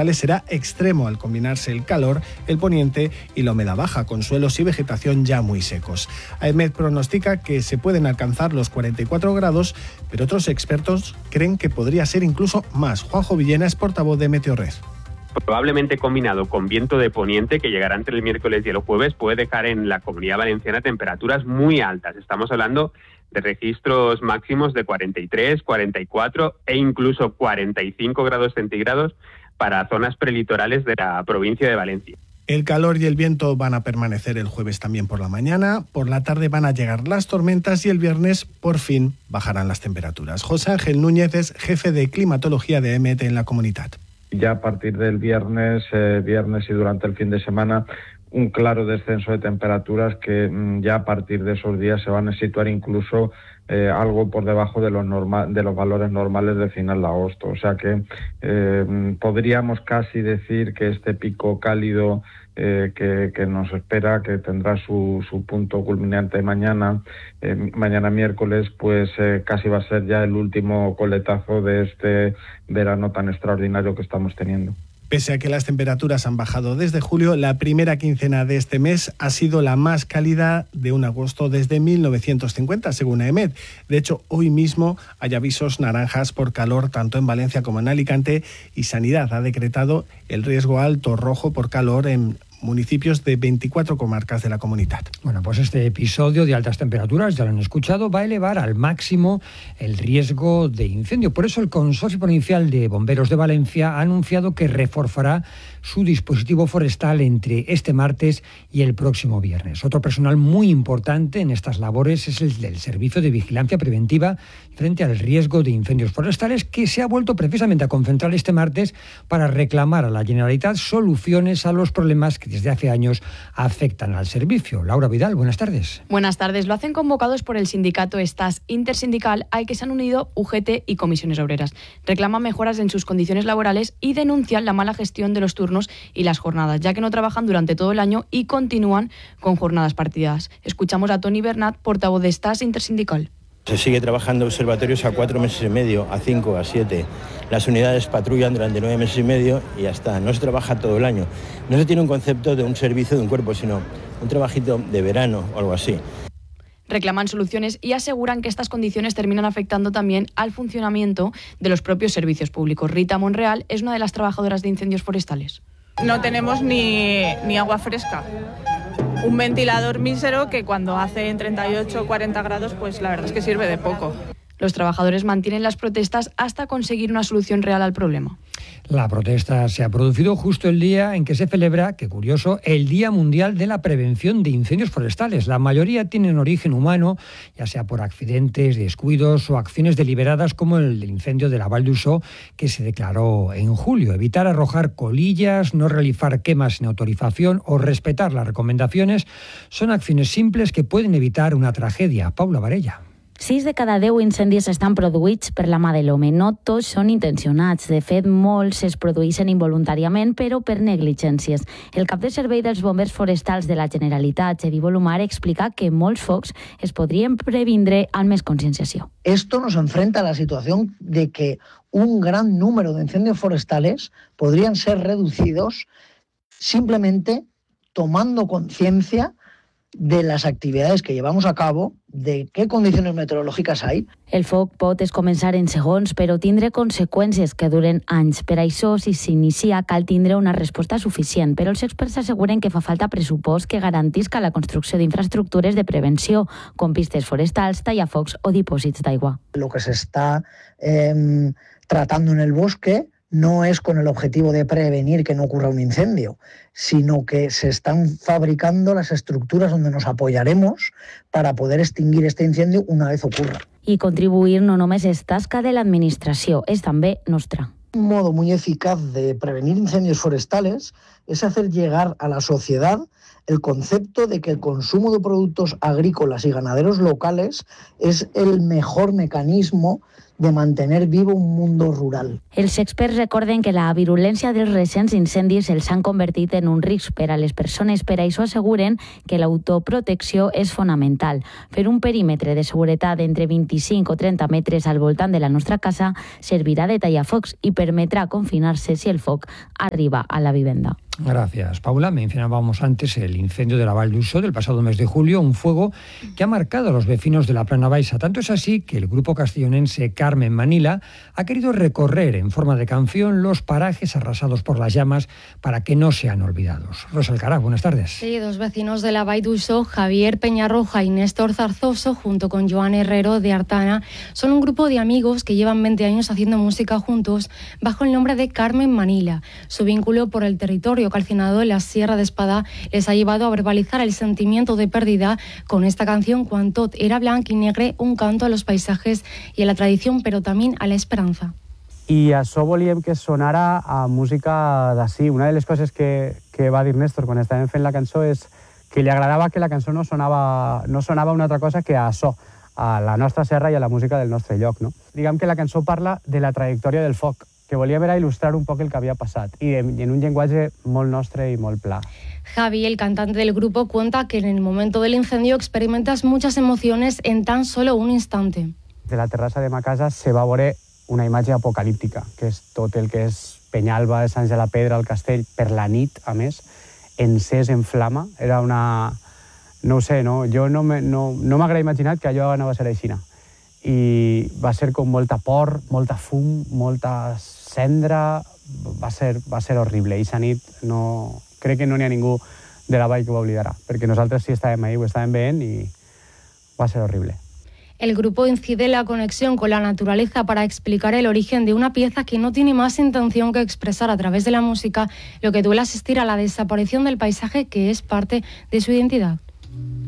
forestales será extremo al combinarse el calor, el poniente y la humedad baja, con suelos y vegetación ya muy secos. AEMET pronostica que se pueden alcanzar los 44 grados, pero otros expertos creen que podría ser incluso más. Juanjo Villena es portavoz de Meteorred. Probablemente combinado con viento de poniente que llegará entre el miércoles y el jueves, puede dejar en la Comunidad Valenciana temperaturas muy altas. Estamos hablando de registros máximos de 43, 44 e incluso 45 grados centígrados para zonas prelitorales de la provincia de Valencia. El calor y el viento van a permanecer el jueves también por la mañana, por la tarde van a llegar las tormentas y el viernes por fin bajarán las temperaturas. José Ángel Núñez es jefe de climatología de AEMET en la comunidad. Ya a partir del viernes y durante el fin de semana, un claro descenso de temperaturas que ya a partir de esos días se van a situar incluso algo por debajo de los valores normales de final de agosto. O sea que podríamos casi decir que este pico cálido que nos espera, que tendrá su punto culminante mañana miércoles, pues casi va a ser ya el último coletazo de este verano tan extraordinario que estamos teniendo. Pese a que las temperaturas han bajado desde julio, la primera quincena de este mes ha sido la más cálida de un agosto desde 1950, según AEMET. De hecho, hoy mismo hay avisos naranjas por calor tanto en Valencia como en Alicante, y Sanidad ha decretado el riesgo alto rojo por calor en municipios de 24 comarcas de la comunidad. Bueno, pues este episodio de altas temperaturas, ya lo han escuchado, va a elevar al máximo el riesgo de incendio. Por eso el Consorcio Provincial de Bomberos de Valencia ha anunciado que reforzará su dispositivo forestal entre este martes y el próximo viernes. Otro personal muy importante en estas labores es el del Servicio de Vigilancia Preventiva frente al riesgo de incendios forestales, que se ha vuelto precisamente a concentrar este martes para reclamar a la Generalitat soluciones a los problemas que desde hace años afectan al servicio. Laura Vidal, buenas tardes. Buenas tardes. Lo hacen convocados por el sindicato STAS intersindical, al que se han unido UGT y Comisiones Obreras. Reclaman mejoras en sus condiciones laborales y denuncian la mala gestión de los turnos y las jornadas, ya que no trabajan durante todo el año y continúan con jornadas partidas. Escuchamos a Toni Bernat, portavoz de STAS intersindical. Se sigue trabajando observatorios a 4 meses y medio, a 5, a 7. Las unidades patrullan durante 9 meses y medio y ya está. No se trabaja todo el año. No se tiene un concepto de un servicio de un cuerpo, sino un trabajito de verano o algo así. Reclaman soluciones y aseguran que estas condiciones terminan afectando también al funcionamiento de los propios servicios públicos. Rita Monreal es una de las trabajadoras de incendios forestales. No tenemos ni agua fresca. Un ventilador mísero que cuando hace 38 o 40 grados, pues la verdad es que sirve de poco. Los trabajadores mantienen las protestas hasta conseguir una solución real al problema. La protesta se ha producido justo el día en que se celebra, qué curioso, el Día Mundial de la Prevención de Incendios Forestales. La mayoría tienen origen humano, ya sea por accidentes, descuidos o acciones deliberadas, como el del incendio de la Val d'Uixó, que se declaró en julio. Evitar arrojar colillas, no realizar quemas sin autorización o respetar las recomendaciones son acciones simples que pueden evitar una tragedia. Paula Varella. 6 de cada 10 incendis estan produïts per la mà de l'home. No tots són intencionats. De fet, molts es produeixen involuntàriament, però per negligències. El cap de servei dels bombers forestals de la Generalitat, Xevi Volumar, explica que molts focs es podrien previndre amb més conscienciació. Esto nos enfrenta a la situación de que un gran número de incendios forestales podrían ser reducidos simplemente tomando conciencia de las actividades que llevamos a cabo, de qué condiciones meteorològiques hay. El foc pot començar en segons, però tindre conseqüències que duren anys. Per això, si s'inicia, cal tindre una resposta suficient, però els experts asseguren que fa falta pressupost que garantisca la construcció d'infraestructures de prevenció, com pistes forestals, tallafocs o dipòsits d'aigua. Lo que se está tratando en el bosque no es con el objetivo de prevenir que no ocurra un incendio, sino que se están fabricando las estructuras donde nos apoyaremos para poder extinguir este incendio una vez ocurra. I contribuir no només és tasca de l'administració, és també nostra. Un modo muy eficaz de prevenir incendios forestales es hacer llegar a la sociedad el concepto de que el consumo de productos agrícolas y ganaderos locales es el mejor mecanismo de mantener vivo un mundo rural. Els experts recorden que la virulència dels recents incendis els han convertit en un risc per a les persones. Per això asseguren que l'autoprotecció és fonamental. Fer un perímetre de seguretat d'entre 25 o 30 metres al voltant de la nostra casa servirà de tallafocs i permetrà confinar-se si el foc arriba a la vivenda. Gracias, Paula. Mencionábamos antes el incendio de la Vall d'Uso del pasado mes de julio, un fuego que ha marcado a los vecinos de la Plana Baixa. Tanto es así que el grupo castellonense Carmen Manila ha querido recorrer en forma de canción los parajes arrasados por las llamas para que no sean olvidados. Rosa Alcaraz, buenas tardes. Sí, dos vecinos de la Vall d'Uso, Javier Peñarroja y Néstor Zarzoso, junto con Joan Herrero de Artana, son un grupo de amigos que llevan 20 años haciendo música juntos bajo el nombre de Carmen Manila. Su vínculo por el territorio calcinado en la Sierra de Espada les ha llevado a verbalizar el sentimiento de pérdida con esta canción Quan tot era blanc i negre, un canto a los paisajes y a la tradición, pero también a la esperanza. I això volíem que sonara a música d'ací. Una de les coses que va dir Néstor quan estàvem fent la cançó és que li agradava que la cançó no sonava una altra cosa que a això, a la nostra serra i a la música del nostre lloc, no? Diguem que la cançó parla de la trajectòria del foc, que volíem era il·lustrar un poc el que havia passat i en un llenguatge molt nostre y molt pla. Javi, el cantante del grupo, cuenta que en el momento del incendio experimentas muchas emociones en tan solo un instante. De la terrassa de ma casa se va veure una imatge apocalíptica, que és tot el que és Penyalba, Sant de la Pedra, el castell, per la nit, a més, encès en flama. Era una... No ho sé, no? Jo no m'haguera imaginat que allò anava a ser així. I va ser com molta por, molta fum, molta cendra, va ser horrible. I esa nit crec que no n'hi ha ningú de la vall que ho oblidarà, perquè nosaltres sí estàvem ahí, ho estàvem veient i va ser horrible. El grupo incide en la conexión con la naturaleza para explicar el origen de una pieza que no tiene más intención que expresar a través de la música lo que duele asistir a la desaparición del paisaje que es parte de su identidad.